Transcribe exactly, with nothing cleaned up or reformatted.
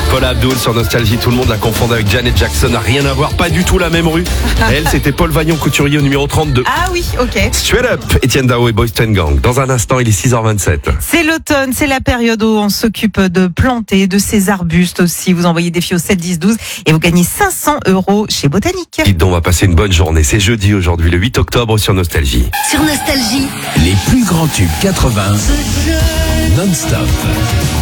Paula Abdul sur Nostalgie, tout le monde la confondait avec Janet Jackson, n'a rien à voir, pas du tout la même rue. Elle, c'était Paul Vagnon, couturier au numéro trente-deux. Ah oui, ok. Straight Up, Étienne Dao et Boyz two Gang. Dans un instant, il est six heures vingt-sept. C'est l'automne, c'est la période où on s'occupe de planter, de ces arbustes aussi. Vous envoyez des filles au sept dix douze et vous gagnez cinq cents euros chez Botanique. Dites donc, on va passer une bonne journée. C'est jeudi aujourd'hui, le huit octobre sur Nostalgie. Sur Nostalgie, Les plus grands tubes quatre-vingts non-stop.